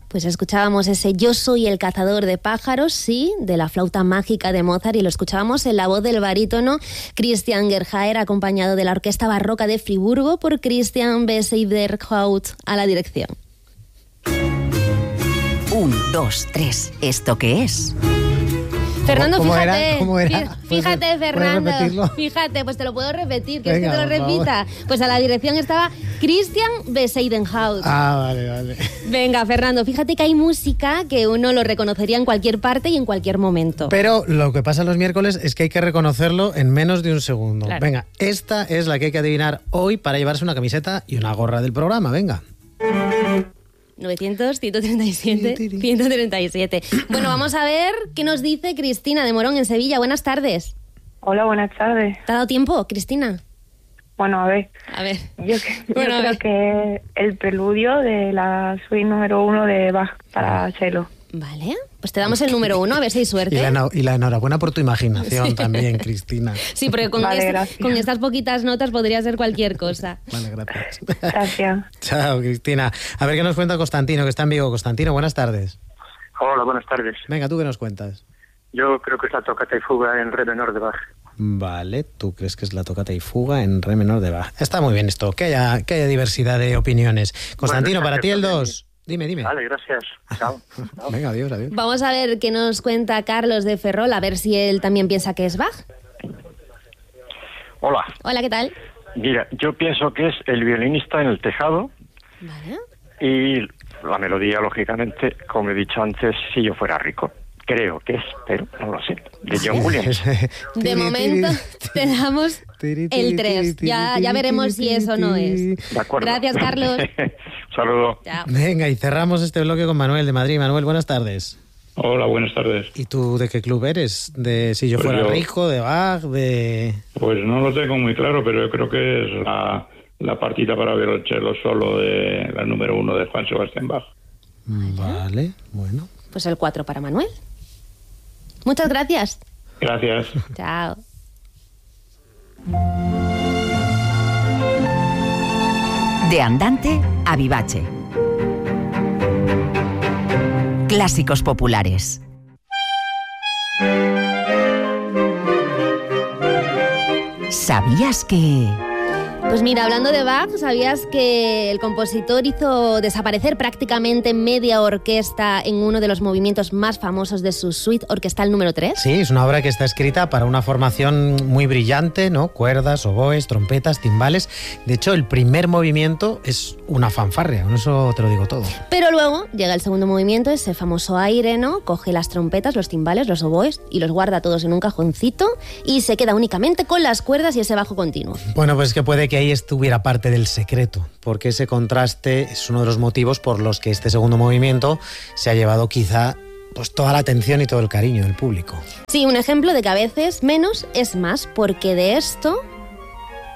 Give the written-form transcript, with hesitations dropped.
Pues escuchábamos ese Yo soy el cazador de pájaros, sí, de la flauta mágica de Mozart, y lo escuchábamos en la voz del barítono Christian Gerhaer, acompañado de la Orquesta Barroca de Friburgo por Christian B. Seiderhaut a la dirección. 1, 2, 3, ¿esto qué es? Fernando, fíjate, ¿Cómo era? fíjate, Fernando, repetirlo? fíjate, pues te lo puedo repetir, ¿quieres Venga, que te lo por repita? Pues a la dirección estaba Christian B. Seidenhaut. Vale. Venga, Fernando, fíjate que hay música que uno lo reconocería en cualquier parte y en cualquier momento. Pero lo que pasa los miércoles es que hay que reconocerlo en menos de un segundo. Claro. Venga, esta es la que hay que adivinar hoy para llevarse una camiseta y una gorra del programa, venga. 900, 137, 137. Bueno, vamos a ver qué nos dice Cristina de Morón en Sevilla. Buenas tardes. Hola, buenas tardes. ¿Te ha dado tiempo, Cristina? Bueno, a ver. Yo Creo que el preludio de la suite número 1 de Bach para cello. Vale, pues te damos el número 1, a ver si hay suerte. Y la enhorabuena por tu imaginación también, Cristina. Sí, porque con estas poquitas notas podría ser cualquier cosa. Vale, gracias. Gracias. Chao, Cristina. A ver qué nos cuenta Constantino, que está en Vigo. Constantino, buenas tardes. Hola, buenas tardes. Venga, ¿tú qué nos cuentas? Yo creo que es la tocata y fuga en re menor de Bach. Vale, ¿tú crees que es la tocata y fuga en re menor de Bach? Está muy bien esto, que haya diversidad de opiniones. Constantino, para ti el 2. Dime. Vale, gracias. Chao. Venga, adiós. Vamos a ver qué nos cuenta Carlos de Ferrol, a ver si él también piensa que es Bach. Hola. Hola, ¿qué tal? Mira, yo pienso que es El violinista en el tejado. Vale. Y la melodía, lógicamente, como he dicho antes, Si yo fuera rico. Creo que es, pero no lo sé. De John Williams. De momento te damos el 3. Ya veremos si eso no es. De acuerdo. Gracias, Carlos. Saludo. Chao. Venga, y cerramos este bloque con Manuel de Madrid. Manuel, buenas tardes. Hola, buenas tardes. ¿Y tú de qué club eres? ¿De Si yo fuera rico, de Bach, de...? Pues no lo tengo muy claro, pero yo creo que es la partita para violonchelo solo de la número 1 de Juan Sebastián Bach. Vale, bueno. Pues el 4 para Manuel. Muchas gracias. Gracias. Chao. De andante a vivace. Clásicos populares. ¿Sabías que...? Pues mira, hablando de Bach, ¿sabías que el compositor hizo desaparecer prácticamente media orquesta en uno de los movimientos más famosos de su suite orquestal número 3? Sí, es una obra que está escrita para una formación muy brillante, ¿no? Cuerdas, oboes, trompetas, timbales. De hecho, el primer movimiento es una fanfarria, con eso te lo digo todo. Pero luego llega el segundo movimiento, ese famoso aire, ¿no? Coge las trompetas, los timbales, los oboes y los guarda todos en un cajoncito y se queda únicamente con las cuerdas y ese bajo continuo. Bueno, pues que puede que ahí estuviera parte del secreto, porque ese contraste es uno de los motivos por los que este segundo movimiento se ha llevado quizá pues toda la atención y todo el cariño del público. Sí, un ejemplo de que a veces menos es más, porque de esto